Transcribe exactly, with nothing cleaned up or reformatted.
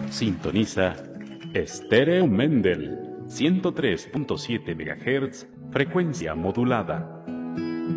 Sintoniza Estéreo Mendel, ciento tres punto siete megahertz, frecuencia modulada.